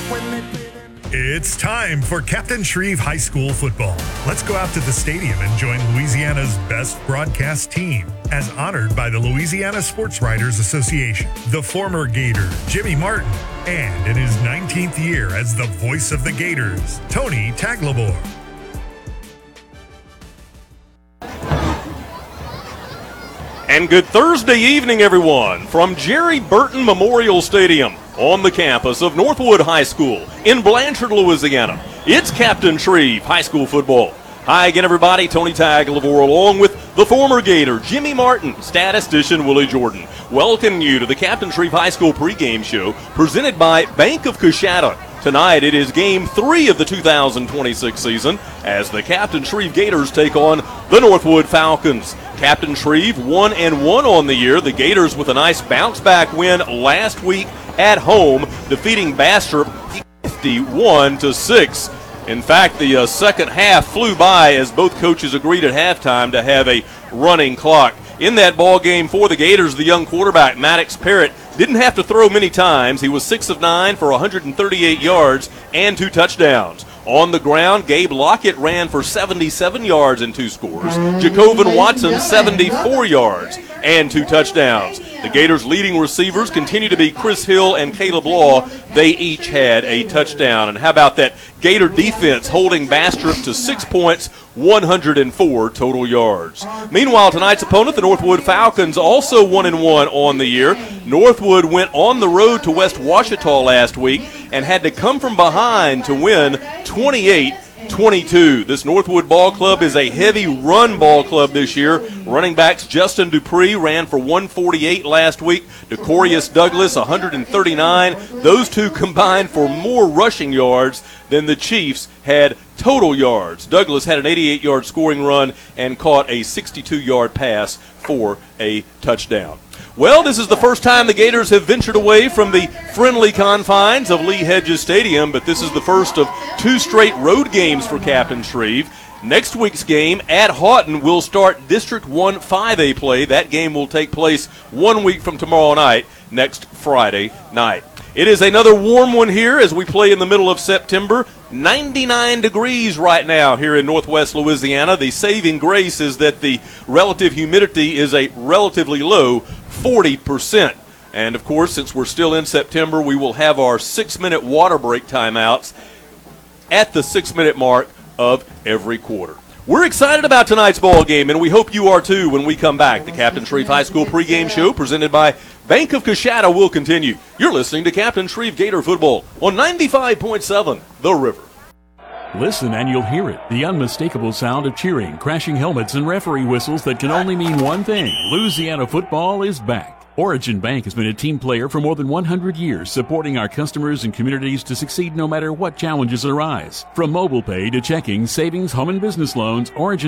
It's time for Captain Shreve High School football. Let's go out to the stadium and join Louisiana's best broadcast team, as honored by the Louisiana Sports Writers Association. The former Gator, Jimmy Martin, and in his 19th year as the voice of the Gators, Tony Taglabor. And good Thursday evening, everyone, from Jerry Burton Memorial Stadium on the campus of Northwood High School in Blanchard, Louisiana. It's Captain Shreve High School football. Hi again, everybody. Tony Taglabor along with the former Gator, Jimmy Martin, statistician Willie Jordan. Welcome you to the Captain Shreve High School pregame show presented by Bank of Coushatta. Tonight it is Game 3 of the 2026 season as the Captain Shreve Gators take on the Northwood Falcons. Captain Shreve 1-1 on the year. The Gators with a nice bounce-back win last week at home, defeating Bastrop 51-6. In fact, the second half flew by as both coaches agreed at halftime to have a running clock. In that ball game for the Gators, the young quarterback, Maddox Parrott, didn't have to throw many times. He was 6 of 9 for 138 yards and 2 touchdowns. On the ground, Gabe Lockett ran for 77 yards and 2 scores. Jacobin Watson, 74 yards and 2 touchdowns. The Gators' leading receivers continue to be Chris Hill and Caleb Law. They each had a touchdown. And how about that Gator defense holding Bastrop to 6 points, 104 total yards. Meanwhile, tonight's opponent, the Northwood Falcons, also 1-1 on the year. Northwood went on the road to West Ouachita last week and had to come from behind to win 28-22. This Northwood ball club is a heavy run ball club this year. Running backs Justin Dupree ran for 148 last week. Decorius Douglas, 139. Those two combined for more rushing yards than the Chiefs had total yards. Douglas had an 88-yard scoring run and caught a 62-yard pass for a touchdown. Well, this is the first time the Gators have ventured away from the friendly confines of Lee Hedges Stadium, but this is the first of 2 straight road games for Captain Shreve. Next week's game at Houghton will start District 1 5A play. That game will take place 1 week from tomorrow night, next Friday night. It is another warm one here as we play in the middle of September. 99 degrees right now here in northwest Louisiana. The saving grace is that the relative humidity is a relatively low 40%. And, of course, since we're still in September, we will have our 6-minute water break timeouts at the 6-minute mark of every quarter. We're excited about tonight's ball game, and we hope you are too when we come back. The Captain Shreve High School pregame show presented by Bank of Coushatta will continue. You're listening to Captain Shreve Gator Football on 95.7 The River. Listen and you'll hear it. The unmistakable sound of cheering, crashing helmets, and referee whistles that can only mean one thing. Louisiana football is back. Origin Bank has been a team player for more than 100 years, supporting our customers and communities to succeed no matter what challenges arise. From mobile pay to checking, savings, home and business loans, Origin